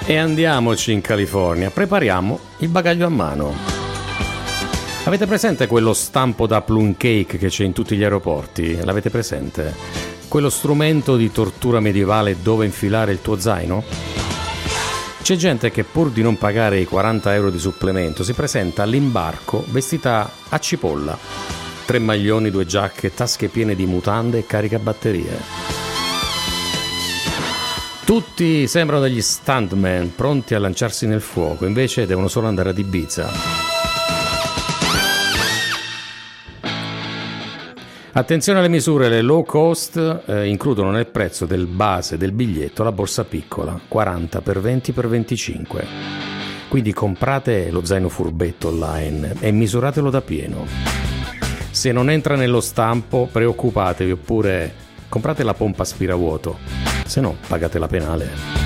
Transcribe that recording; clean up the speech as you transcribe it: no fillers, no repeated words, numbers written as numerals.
E andiamoci in California, prepariamo il bagaglio a mano. Avete presente quello stampo da plum cake che c'è in tutti gli aeroporti? L'avete presente? Quello strumento di tortura medievale dove infilare il tuo zaino? C'è gente che pur di non pagare i 40 euro di supplemento si presenta all'imbarco vestita a cipolla. 3 maglioni, 2 giacche, tasche piene di mutande e caricabatterie. Tutti sembrano degli stuntman pronti a lanciarsi nel fuoco, invece devono solo andare ad Ibiza. Attenzione alle misure, le low cost includono nel prezzo del base del biglietto la borsa piccola, 40 x 20 x 25. Quindi comprate lo zaino furbetto online e misuratelo da pieno. Se non entra nello stampo preoccupatevi, oppure comprate la pompa aspiravuoto, se no pagate la penale.